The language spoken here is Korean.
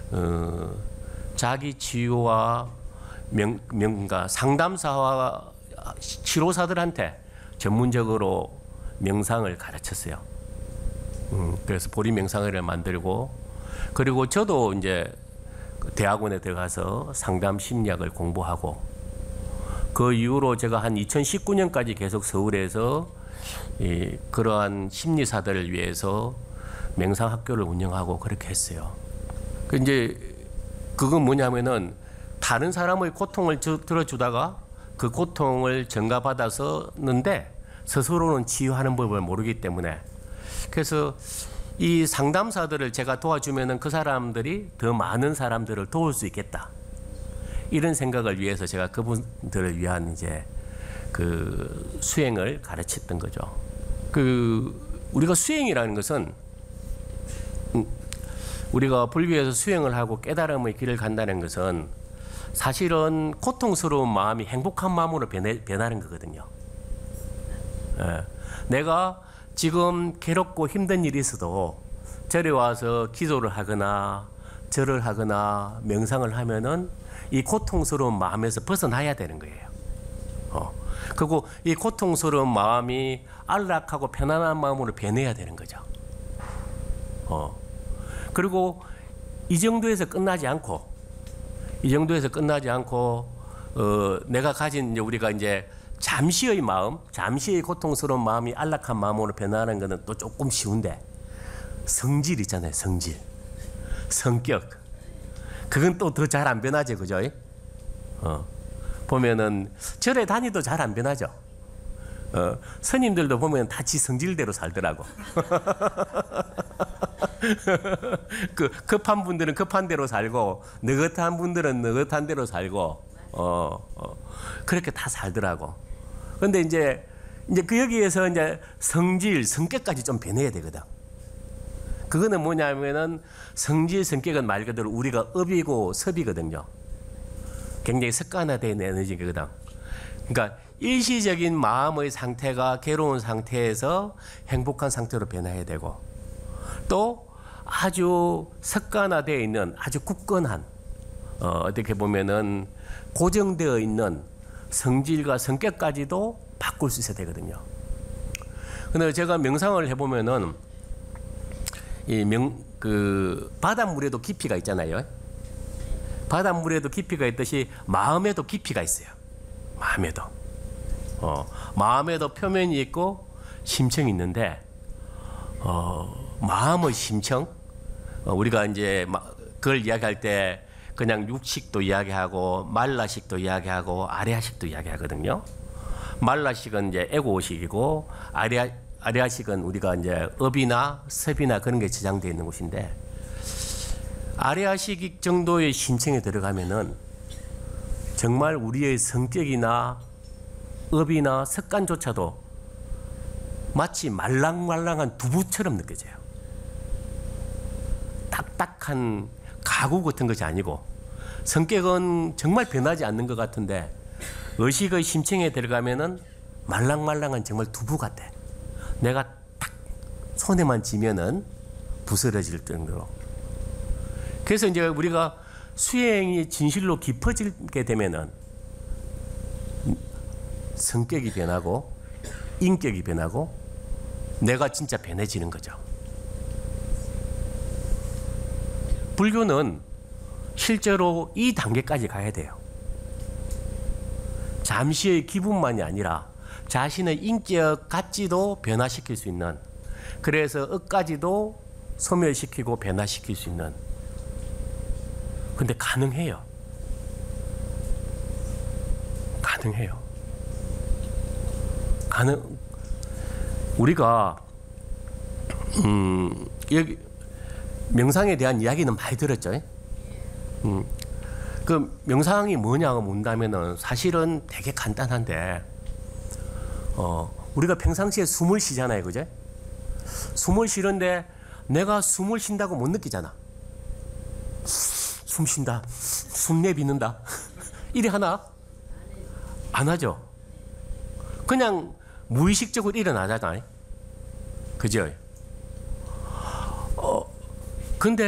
자기 치유와 그러니까 상담사와 치료사들한테 전문적으로 명상을 가르쳤어요. 그래서 보리 명상회를 만들고, 그리고 저도 이제 대학원에 들어가서 상담 심리학을 공부하고, 그 이후로 제가 한 2019년까지 계속 서울에서 그러한 심리사들을 위해서 명상학교를 운영하고 그렇게 했어요. 이제 그건 뭐냐면은 다른 사람의 고통을 들어주다가 그 고통을 전가받았었는데 스스로는 치유하는 법을 모르기 때문에, 그래서 이 상담사들을 제가 도와주면은 그 사람들이 더 많은 사람들을 도울 수 있겠다, 이런 생각을 위해서 제가 그분들을 위한 이제 그 수행을 가르쳤던 거죠. 우리가 수행이라는 것은 우리가 불교에서 수행을 하고 깨달음의 길을 간다는 것은 사실은 고통스러운 마음이 행복한 마음으로 변하는 거거든요. 내가 지금 괴롭고 힘든 일이 있어도 절에 와서 기도를 하거나 절을 하거나 명상을 하면은 이 고통스러운 마음에서 벗어나야 되는 거예요. 그리고 이 고통스러운 마음이 안락하고 편안한 마음으로 변해야 되는 거죠. 그리고 이 정도에서 끝나지 않고 내가 가진 이제 우리가 이제 잠시의 마음, 잠시의 고통스러운 마음이 안락한 마음으로 변하는 것은 또 조금 쉬운데, 성질 있잖아요. 성격. 그건 또 더 잘 안 변하죠, 그죠? 보면은 절에 다니도 잘 안 변하죠. 스님들도 보면 다 지 성질대로 살더라고. 급한 분들은 급한 대로 살고, 느긋한 분들은 느긋한 대로 살고, 그렇게 다 살더라고. 근데 이제 그 여기에서 이제 성격까지 좀 변해야 되거든. 그거는 뭐냐면은 성질, 성격은 말 그대로 우리가 업이고 섭이거든요. 굉장히 습관화된 에너지거든. 그러니까 일시적인 마음의 상태가 괴로운 상태에서 행복한 상태로 변해야 되고, 또 아주 습관화되어 있는 아주 굳건한 어떻게 보면은 고정되어 있는 성질과 성격까지도 바꿀 수 있어야 되거든요. 근데 제가 명상을 해보면은 바닷물에도 깊이가 있잖아요. 바닷물에도 깊이가 있듯이 마음에도 깊이가 있어요. 마음에도 표면이 있고 심청이 있는데, 마음의 심청, 우리가 이제 그걸 이야기할 때 그냥 육식도 이야기하고 말라식도 이야기하고 아레아식도 이야기하거든요. 말라식은 이제 에고식이고 아레아식은 우리가 이제 업이나 섭이나 그런 게 저장되어 있는 곳인데, 아레아식 정도의 심청에 들어가면은 정말 우리의 성격이나 업이나 습관조차도 마치 말랑말랑한 두부처럼 느껴져요. 딱딱한 가구 같은 것이 아니고, 성격은 정말 변하지 않는 것 같은데 의식의 심층에 들어가면은 말랑말랑한 정말 두부 같아. 내가 딱 손에만 쥐면은 부스러질 정도로. 그래서 이제 우리가 수행이 진실로 깊어지게 되면은 성격이 변하고 인격이 변하고 내가 진짜 변해지는 거죠. 불교는 실제로 이 단계까지 가야 돼요. 잠시의 기분만이 아니라 자신의 인격 가치도 변화시킬 수 있는, 그래서 업까지도 소멸시키고 변화시킬 수 있는. 근데 가능해요. 우리가 여기 명상에 대한 이야기는 많이 들었죠. 그 명상이 뭐냐고 묻는다면은 사실은 되게 간단한데, 우리가 평상시에 숨을 쉬잖아요, 그죠? 숨을 쉬는데 내가 숨을 쉰다고 못 느끼잖아. 숨 쉰다, 숨 내뱉는다, 이래 하나? 안 하죠. 그냥 무의식적으로 일어나잖아요, 그죠? 근데